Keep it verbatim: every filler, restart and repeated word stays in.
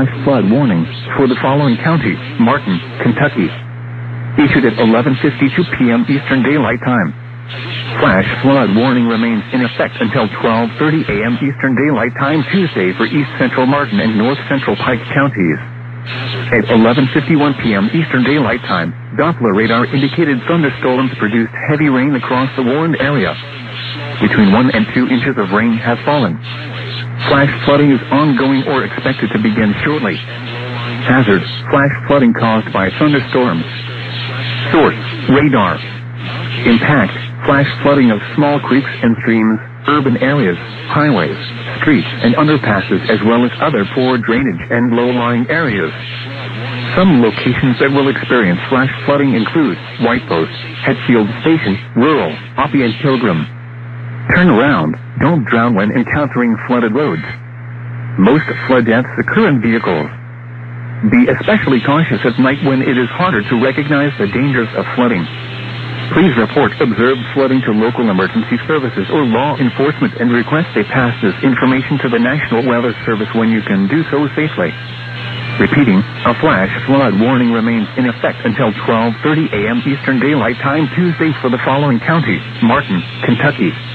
flash flood warning for the following county: Martin, Kentucky. Issued at eleven fifty-two p.m. Eastern Daylight Time. Flash flood warning remains in effect until twelve thirty a.m. Eastern Daylight Time Tuesday for East Central Martin and North Central Pike counties. At eleven fifty-one p.m. Eastern Daylight Time, Doppler radar indicated thunderstorms produced heavy rain across the warned area. Between one and two inches of rain have fallen. Flash flooding is ongoing or expected to begin shortly. Hazard: flash flooding caused by thunderstorms. Source: radar. Impact: flash flooding of small creeks and streams, urban areas, highways, streets, and underpasses, as well as other poor drainage and low-lying areas. Some locations that will experience flash flooding include White Post, Hetfield Station, Rural, Oppie and Pilgrim. Turn around. Don't drown when encountering flooded roads. Most flood deaths occur in vehicles. Be especially cautious at night when it is harder to recognize the dangers of flooding. Please report observed flooding to local emergency services or law enforcement and request they pass this information to the National Weather Service when you can do so safely. Repeating, a flash flood warning remains in effect until twelve thirty a.m. Eastern Daylight Time Tuesday for the following county: Martin, Kentucky.